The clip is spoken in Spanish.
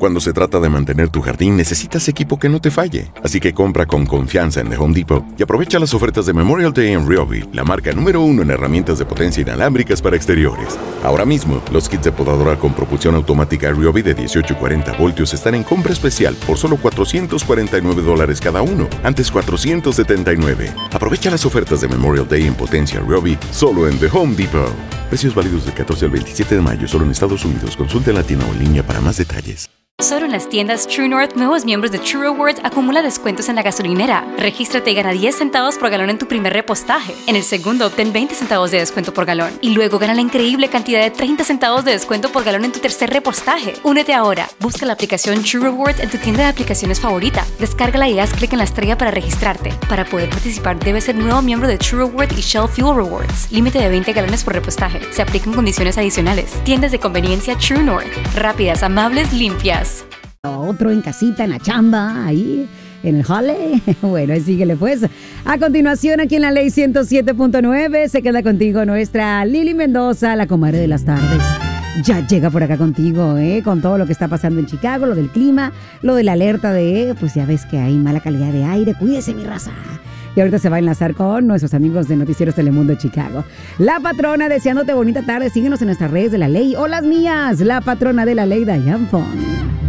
Cuando se trata de mantener tu jardín, necesitas equipo que no te falle. Así que compra con confianza en The Home Depot y aprovecha las ofertas de Memorial Day en Ryobi, la marca número 1 en herramientas de potencia inalámbricas para exteriores. Ahora mismo, los kits de podadora con propulsión automática Ryobi de 18 y 40 voltios están en compra especial por solo $449 cada uno, antes $479. Aprovecha las ofertas de Memorial Day en potencia Ryobi solo en The Home Depot. Precios válidos del 14 al 27 de mayo solo en Estados Unidos. Consulte en la tienda o en línea para más detalles. Solo en las tiendas True North, nuevos miembros de True Rewards acumula descuentos en la gasolinera. Regístrate y gana 10 centavos por galón en tu primer repostaje. En el segundo, obtén 20 centavos de descuento por galón. Y luego gana la increíble cantidad de 30 centavos de descuento por galón en tu tercer repostaje. Únete ahora. Busca la aplicación True Rewards en tu tienda de aplicaciones favorita. Descárgala y haz clic en la estrella para registrarte. Para poder participar, debes ser nuevo miembro de True Rewards y Shell Fuel Rewards. Límite de 20 galones por repostaje. Se aplican condiciones adicionales. Tiendas de conveniencia True North. Rápidas, amables, limpias. Otro en casita, en la chamba, ahí en el jale. Bueno, síguele pues. A continuación, aquí en la Ley 107.9, se queda contigo nuestra Lili Mendoza, la comadre de las tardes. Ya llega por acá contigo, con todo lo que está pasando en Chicago, lo del clima, lo de la alerta de, pues ya ves que hay mala calidad de aire. Cuídese, mi raza. Y ahorita se va a enlazar con nuestros amigos de Noticieros Telemundo Chicago. La patrona, deseándote bonita tarde. Síguenos en nuestras redes de la ley o las mías. La patrona de la ley, Diane Fong.